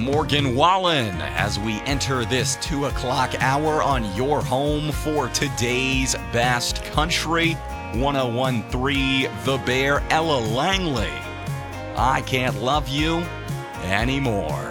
Morgan Wallen as we enter this 2 o'clock hour on your home for today's best country. 101.3 The Bear, Ella Langley. I can't love you anymore.